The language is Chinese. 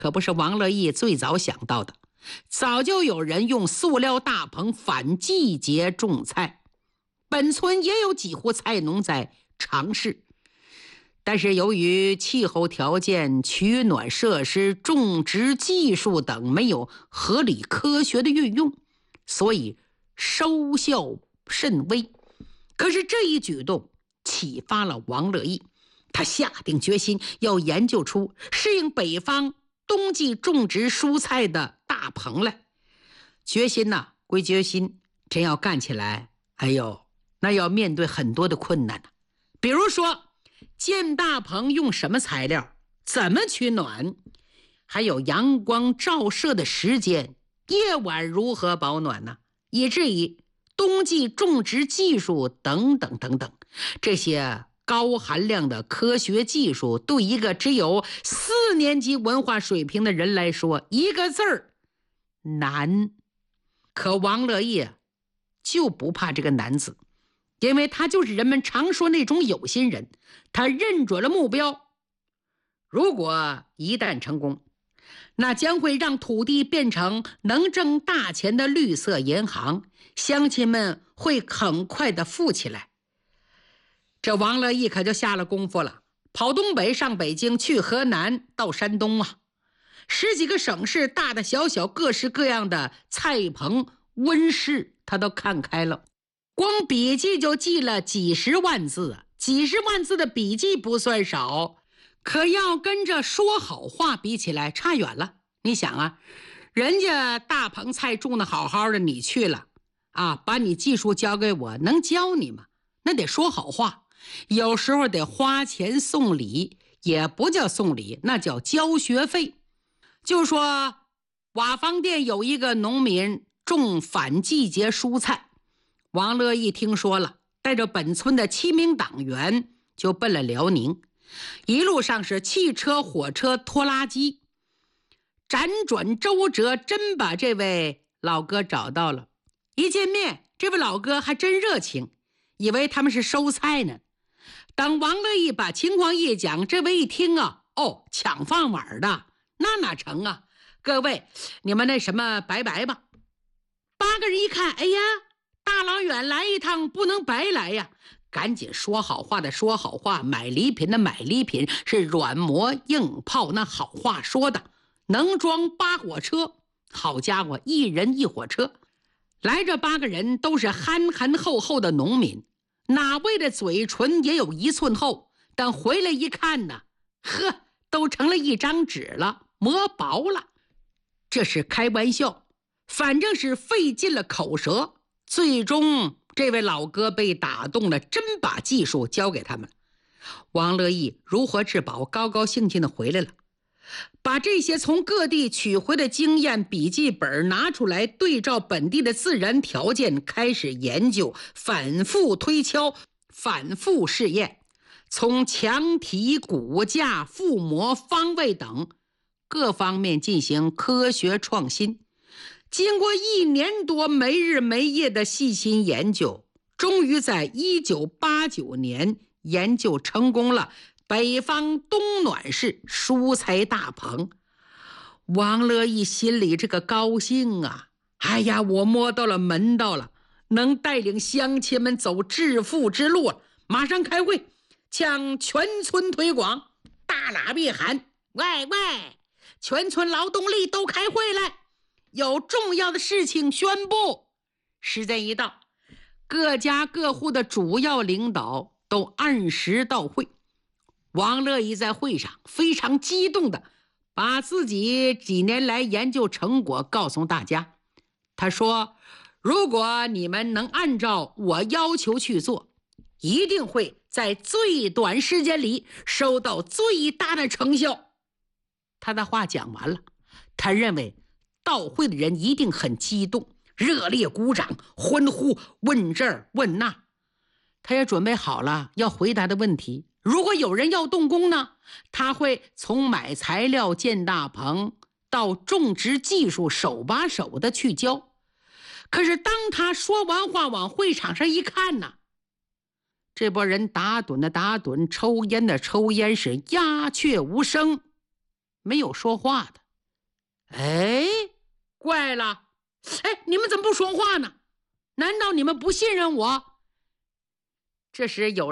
可不是王乐义最早想到的，早就有人用塑料大棚反季节种菜，本村也有几户菜农在尝试。但是由于气候条件、取暖设施、种植技术等没有合理科学的运用，所以收效甚微。可是这一举动启发了王乐义，他下定决心要研究出适应北方冬季种植蔬菜的大棚来。决心呢归决心，真要干起来，那要面对很多的困难。比如说建大棚用什么材料，怎么取暖，还有阳光照射的时间，夜晚如何保暖呢？以至于冬季种植技术等等等等，这些高含量的科学技术对一个只有4年级文化水平的人来说，一个字儿难。可王乐义就不怕这个难字，因为他就是人们常说那种有心人，他认准了目标。如果一旦成功，那将会让土地变成能挣大钱的绿色银行，乡亲们会很快的富起来。这王乐义可就下了功夫了，跑东北上北京，去河南到山东啊，10几个省市，大大小小各式各样的菜棚温室他都看开了，光笔记就记了几十万字啊，几十万字的笔记不算少，可要跟这说好话比起来差远了。你想啊，人家大棚菜种的好好的，你去了啊，把你技术交给我，能教你吗？那得说好话，有时候得花钱送礼，也不叫送礼，那叫交学费。就说瓦房店有一个农民种反季节蔬菜，王乐义听说了，带着本村的7名党员就奔了辽宁。一路上是汽车、火车、拖拉机，辗转周折，真把这位老哥找到了。一见面，这位老哥还真热情，以为他们是收菜呢。等王乐义把情况一讲，这位一听啊，抢饭碗的，那哪成啊？各位，你们那什么拜拜吧。8个人一看，哎呀，大老远来一趟，不能白来呀，赶紧说好话的说好话，买礼品的买礼品，是软磨硬泡，那好话说的能装8火车。好家伙，一人1火车。来这8个人都是憨憨厚厚的农民，哪位的嘴唇也有1寸厚，但回来一看呢，都成了一张纸了，磨薄了。这是开玩笑，反正是费尽了口舌。最终这位老哥被打动了，真把技术交给他们了。王乐义如获至宝，高高兴兴的回来了，把这些从各地取回的经验笔记本拿出来，对照本地的自然条件开始研究，反复推敲，反复试验，从墙体、骨架、覆膜、方位等各方面进行科学创新。经过1年多没日没夜的细心研究，终于在1989年研究成功了北方冬暖式蔬菜大棚。王乐义心里这个高兴啊，哎呀，我摸到了门道了，能带领乡亲们走致富之路了。马上开会，向全村推广，大喇叭喊，喂，全村劳动力都开会来，有重要的事情宣布。时间一到，各家各户的主要领导都按时到会。王乐义在会上非常激动的把自己几年来研究成果告诉大家。他说，如果你们能按照我要求去做，一定会在最短时间里收到最大的成效。他的话讲完了，他认为到会的人一定很激动，热烈鼓掌，欢呼，问这儿问那。他也准备好了要回答的问题。如果有人要动工呢，他会从买材料建大棚到种植技术手把手的去教。可是当他说完话往会场上一看呢，这波人打盹的打盹，抽烟的抽烟，是鸦雀无声，没有说话的。 哎，怪了，哎，你们怎么不说话呢？难道你们不信任我？这时有